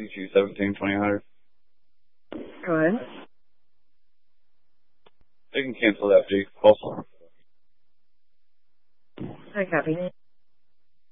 Pikachu 17-2000. Go ahead. They can cancel that fee. Also. I copy.